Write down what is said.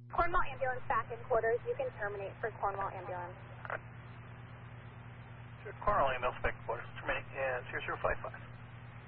Cornwall ambulance back in quarters. You can terminate for Cornwall ambulance. Cornwall ambulance back in quarters. Terminate. Yeah, 0055.